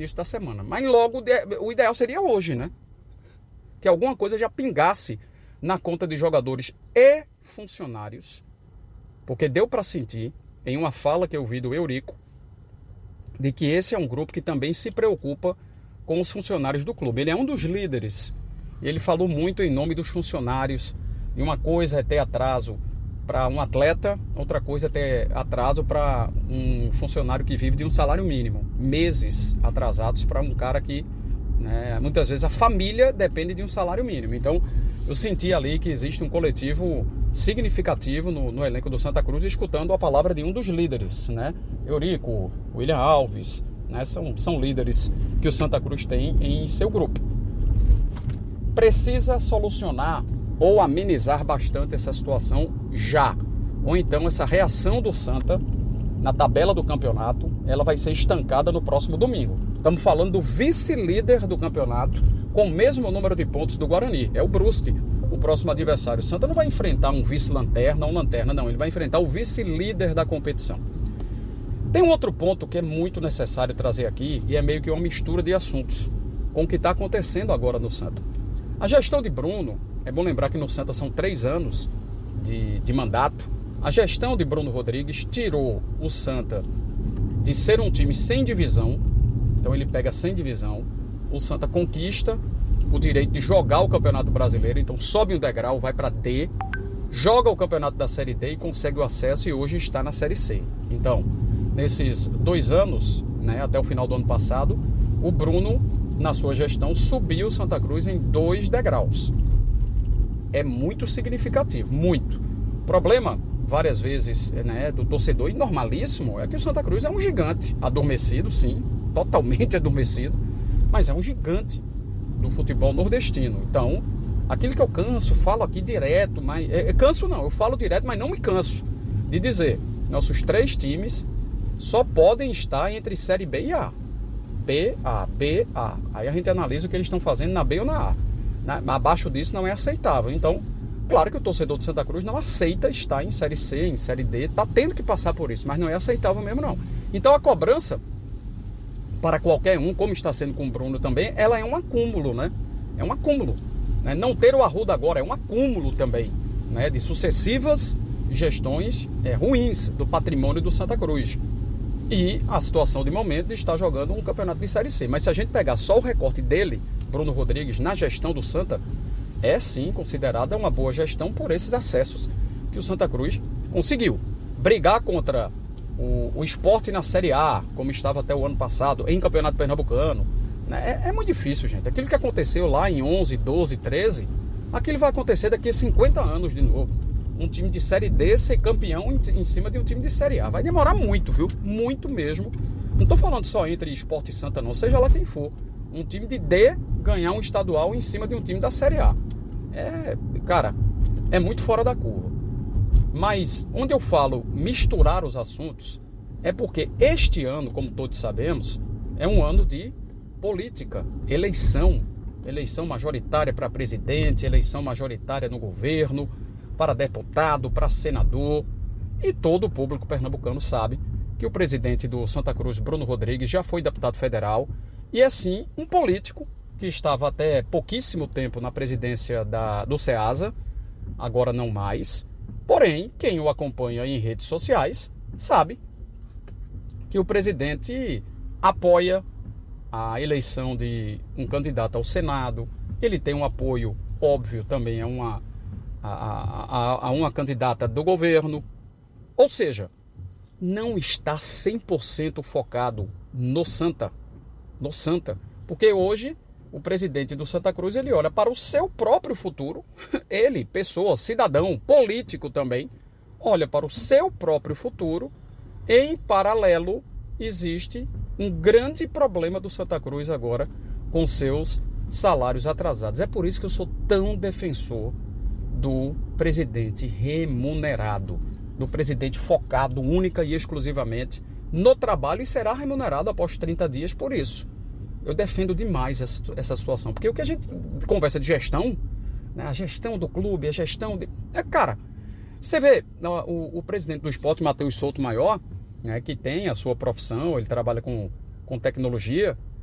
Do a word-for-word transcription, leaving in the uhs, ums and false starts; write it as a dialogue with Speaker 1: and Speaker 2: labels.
Speaker 1: início da semana. Mas logo, o ideal seria hoje, né? Que alguma coisa já pingasse na conta de jogadores e funcionários. Porque deu para sentir, em uma fala que eu vi do Eurico, de que esse é um grupo que também se preocupa com os funcionários do clube. Ele é um dos líderes. Ele falou muito em nome dos funcionários. E uma coisa é ter atraso para um atleta, outra coisa é ter atraso para um funcionário que vive de um salário mínimo. Meses atrasados para um cara que, né, muitas vezes a família depende de um salário mínimo. Então, eu senti ali que existe um coletivo significativo no, no elenco do Santa Cruz, escutando a palavra de um dos líderes, né? Eurico, William Alves, né? São, são líderes que o Santa Cruz tem em seu grupo. Precisa solucionar ou amenizar bastante essa situação já. Ou então essa reação do Santa na tabela do campeonato, ela vai ser estancada no próximo domingo. Estamos falando do vice-líder do campeonato, com o mesmo número de pontos do Guarani. É o Brusque, o próximo adversário. O Santa não vai enfrentar um vice-lanterna ou um lanterna, não. Ele vai enfrentar o vice-líder da competição. Tem um outro ponto que é muito necessário trazer aqui, e é meio que uma mistura de assuntos com o que está acontecendo agora no Santa. A gestão de Bruno, é bom lembrar que no Santa são três anos de, de mandato. A gestão de Bruno Rodrigues tirou o Santa de ser um time sem divisão. Então ele pega sem divisão. O Santa conquista o direito de jogar o Campeonato Brasileiro. Então sobe um degrau, vai para D, joga o Campeonato da Série D e consegue o acesso, e hoje está na Série C. Então, nesses dois anos, né, até o final do ano passado, o Bruno, na sua gestão, subiu o Santa Cruz em dois degraus. É muito significativo, muito. O problema, várias vezes, né, do torcedor, e normalíssimo, é que o Santa Cruz é um gigante, adormecido, sim, totalmente adormecido, mas é um gigante do futebol nordestino. Então, aquilo que eu canso, falo aqui direto, mas é, canso não, eu falo direto, mas não me canso de dizer, nossos três times só podem estar entre Série B e A. B, A, B, A. Aí a gente analisa o que eles estão fazendo na B ou na A. Na, abaixo disso não é aceitável. Então, claro que o torcedor de Santa Cruz não aceita estar em Série C, em Série D, está tendo que passar por isso, mas não é aceitável mesmo não. Então a cobrança para qualquer um, como está sendo com o Bruno também, ela é um acúmulo, né? É um acúmulo. Né? Não ter o Arruda agora é um acúmulo também, né, de sucessivas gestões é, ruins do patrimônio do Santa Cruz. E a situação de momento de estar jogando um campeonato de Série C. Mas se a gente pegar só o recorte dele, Bruno Rodrigues, na gestão do Santa, é sim considerada uma boa gestão por esses acessos que o Santa Cruz conseguiu. Brigar contra o, o Sport na Série A, como estava até o ano passado, em Campeonato Pernambucano, né? é, é muito difícil, gente. Aquilo que aconteceu lá em onze, doze, treze, aquilo vai acontecer daqui a cinquenta anos de novo. Um time de Série D ser campeão em, em cima de um time de Série A. Vai demorar muito, viu? Muito mesmo. Não estou falando só entre Sport e Santa, não. Seja lá quem for. Um time de D ganhar um estadual em cima de um time da Série A. É, cara, é muito fora da curva. Mas onde eu falo misturar os assuntos é porque este ano, como todos sabemos, é um ano de política, eleição. Eleição majoritária para presidente, eleição majoritária no governo, para deputado, para senador. E todo o público pernambucano sabe que o presidente do Santa Cruz, Bruno Rodrigues, já foi deputado federal e é sim um político que estava até pouquíssimo tempo na presidência da, do SEASA, agora não mais. Porém, quem o acompanha em redes sociais sabe que o presidente apoia a eleição de um candidato ao Senado. Ele tem um apoio óbvio também a uma, a, a, a uma candidata do governo. Ou seja, não está cem por cento focado no Santa. No Santa. Porque hoje o presidente do Santa Cruz, ele olha para o seu próprio futuro. Ele, pessoa, cidadão, político também, olha para o seu próprio futuro. E, em paralelo, existe um grande problema do Santa Cruz agora com seus salários atrasados. É por isso que eu sou tão defensor do presidente remunerado, do presidente focado única e exclusivamente no trabalho e será remunerado após trinta dias por isso. Eu defendo demais essa, essa situação, porque o que a gente conversa de gestão, né, a gestão do clube, a gestão de... É, cara, você vê o, o presidente do Sport, Matheus Souto Maior, né, que tem a sua profissão, ele trabalha com, com tecnologia,